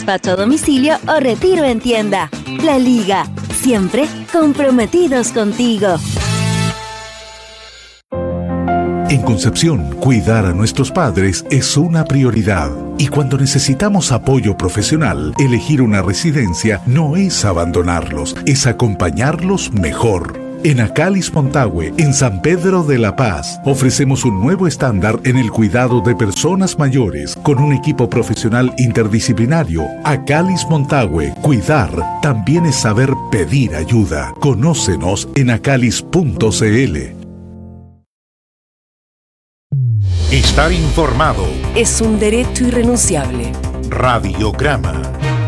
despacho a domicilio o retiro en tienda. La Liga, siempre comprometidos contigo. En Concepción, cuidar a nuestros padres es una prioridad. Y cuando necesitamos apoyo profesional, elegir una residencia no es abandonarlos, es acompañarlos mejor. En Acalis Montague, en San Pedro de la Paz, ofrecemos un nuevo estándar en el cuidado de personas mayores con un equipo profesional interdisciplinario. Acalis Montague, cuidar también es saber pedir ayuda. Conócenos en acalis.cl. Estar informado es un derecho irrenunciable. Radiograma.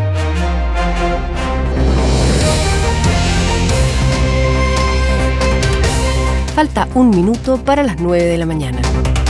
Falta un minuto para las 9 de la mañana.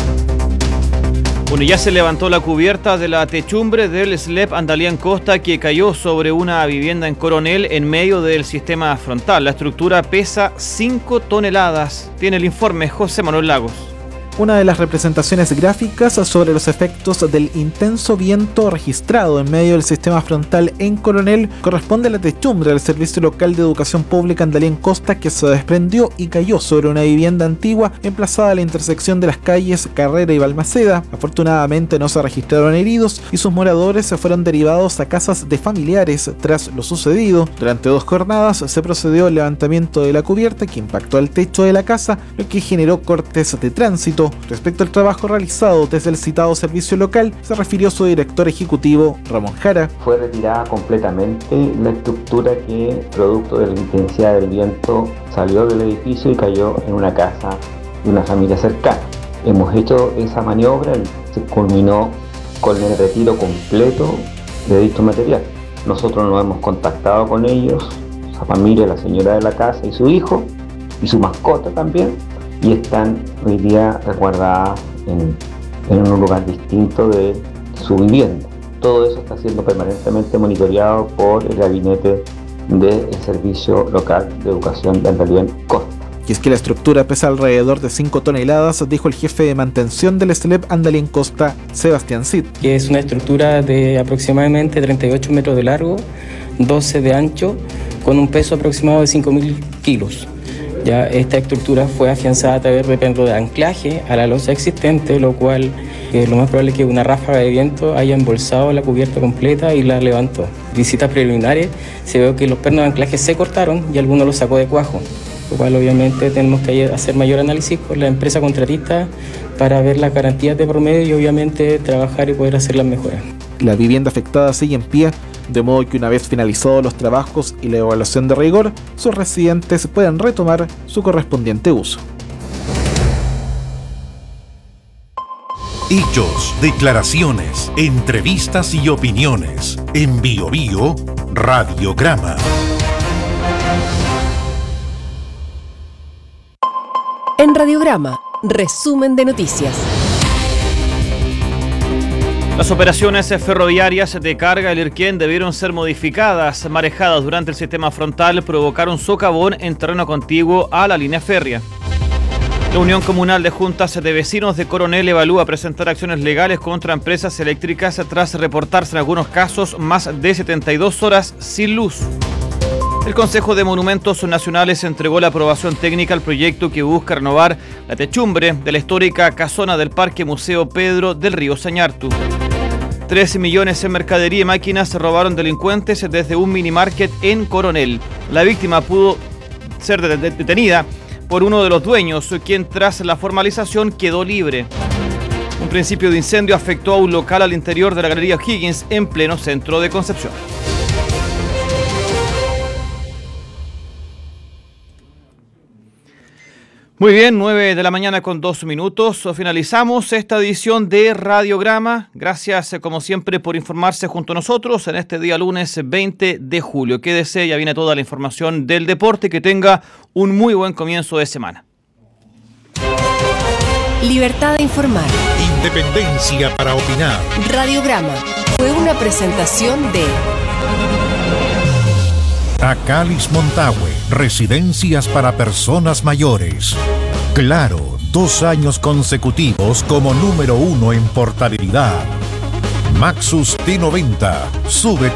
Bueno, ya se levantó la cubierta de la techumbre del SLEP Andalián Costa que cayó sobre una vivienda en Coronel en medio del sistema frontal. La estructura pesa 5 toneladas. Tiene el informe José Manuel Lagos. Una de las representaciones gráficas sobre los efectos del intenso viento registrado en medio del sistema frontal en Coronel corresponde a la techumbre del Servicio Local de Educación Pública Andalián Costa, que se desprendió y cayó sobre una vivienda antigua emplazada a la intersección de las calles Carrera y Balmaceda. Afortunadamente no se registraron heridos y sus moradores se fueron derivados a casas de familiares tras lo sucedido. Durante 2 jornadas se procedió al levantamiento de la cubierta que impactó al techo de la casa, lo que generó cortes de tránsito. Respecto al trabajo realizado desde el citado servicio local, se refirió su director ejecutivo, Ramón Jara. Fue retirada completamente la estructura que, producto de la intensidad del viento, salió del edificio y cayó en una casa de una familia cercana. Hemos hecho esa maniobra, se culminó con el retiro completo de dicho material. Nosotros nos hemos contactado con ellos, esa familia, la señora de la casa y su hijo, y su mascota también, y están hoy día resguardadas en un lugar distinto de su vivienda. Todo eso está siendo permanentemente monitoreado por el gabinete del Servicio Local de Educación de Andalián Costa. Y es que la estructura pesa alrededor de 5 toneladas, dijo el jefe de mantención del SLEP Andalián Costa, Sebastián Cid. Que es una estructura de aproximadamente 38 metros de largo, 12 de ancho, con un peso aproximado de 5.000 kilos. Ya esta estructura fue afianzada a través de perno de anclaje a la losa existente, lo cual lo más probable es que una ráfaga de viento haya embolsado la cubierta completa y la levantó. Visitas preliminares se ve que los pernos de anclaje se cortaron y algunos los sacó de cuajo, lo cual obviamente tenemos que hacer mayor análisis con la empresa contratista para ver las garantías de promedio y obviamente trabajar y poder hacer las mejoras. La vivienda afectada sigue en pie, de modo que una vez finalizados los trabajos y la evaluación de rigor, sus residentes puedan retomar su correspondiente uso. Hechos, declaraciones, entrevistas y opiniones. En Bio Bio, Radiograma. En Radiograma, resumen de noticias. Las operaciones ferroviarias de carga del Irquén debieron ser modificadas. Marejadas durante el sistema frontal provocaron socavón en terreno contiguo a la línea férrea. La Unión Comunal de Juntas de Vecinos de Coronel evalúa presentar acciones legales contra empresas eléctricas tras reportarse en algunos casos más de 72 horas sin luz. El Consejo de Monumentos Nacionales entregó la aprobación técnica al proyecto que busca renovar la techumbre de la histórica casona del Parque Museo Pedro del Río Sañartu. 13 millones en mercadería y máquinas se robaron delincuentes desde un minimarket en Coronel. La víctima pudo ser detenida por uno de los dueños, quien tras la formalización quedó libre. Un principio de incendio afectó a un local al interior de la Galería O'Higgins en pleno centro de Concepción. Muy bien, 9 de la mañana con 2 minutos. Finalizamos esta edición de Radiograma. Gracias, como siempre, por informarse junto a nosotros en este día lunes 20 de julio. Quédese, ya viene toda la información del deporte. Que tenga un muy buen comienzo de semana. Libertad de informar. Independencia para opinar. Radiograma fue una presentación de Acalis Montague, residencias para personas mayores. Claro, 2 años consecutivos como número 1 en portabilidad. Maxus T90, sube